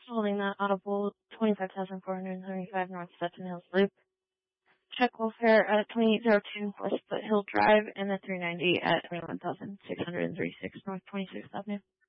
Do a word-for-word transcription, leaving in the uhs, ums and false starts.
Holding that audible twenty-five thousand four hundred seventy-five North Sutton Hills Loop. Check welfare at twenty-eight oh two West Foothill Drive and the three ninety at twenty-one thousand six hundred thirty-six North twenty-sixth Avenue.